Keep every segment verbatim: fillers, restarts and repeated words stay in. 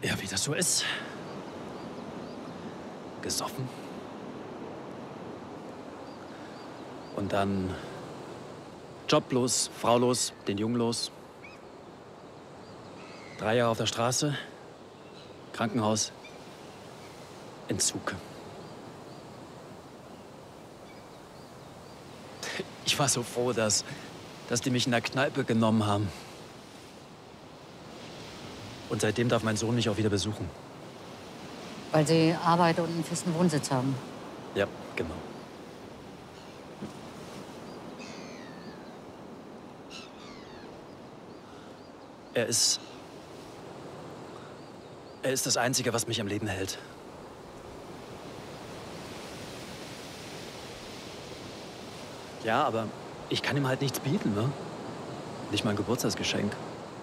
Ja, wie das so ist. Gesoffen. Und dann joblos, fraulos, den Jungen los. Drei Jahre auf der Straße, Krankenhaus, Entzug. Ich war so froh, dass, dass die mich in der Kneipe genommen haben. Und seitdem darf mein Sohn mich auch wieder besuchen. Weil Sie Arbeit und einen festen Wohnsitz haben. Ja, genau. Er ist... Er ist das Einzige, was mich am Leben hält. Ja, aber ich kann ihm halt nichts bieten, ne? Nicht mal ein Geburtstagsgeschenk.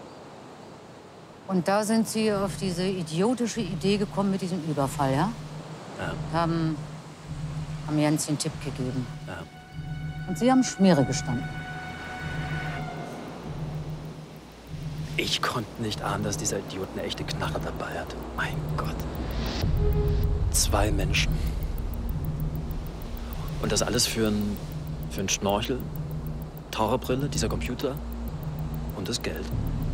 Und da sind Sie auf diese idiotische Idee gekommen mit diesem Überfall, ja? Ja. Haben, haben Jens den Tipp gegeben. Ja. Und Sie haben Schmiere gestanden. Ich konnte nicht ahnen, dass dieser Idiot eine echte Knarre dabei hat. Mein Gott. Zwei Menschen. Und das alles für ein, für ein Schnorchel, Taucherbrille, dieser Computer und das Geld.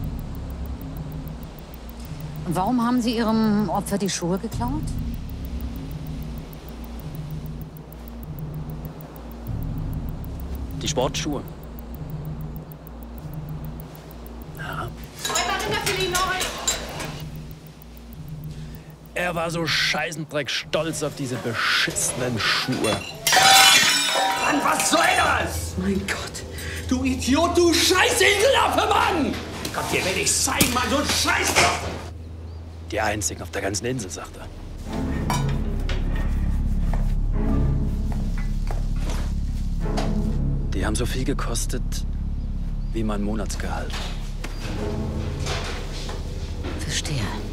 Und warum haben Sie Ihrem Opfer die Schuhe geklaut? Die Sportschuhe. Ja. Er war so scheißendreck stolz auf diese beschissenen Schuhe. Mann, was soll das? Mein Gott, du Idiot, du scheiß Ekelaffe, Mann! Gott, dir will ich zeigen, Mann, so ein Scheißdorf! Die einzigen auf der ganzen Insel, sagt er. Die haben so viel gekostet wie mein Monatsgehalt. Verstehe.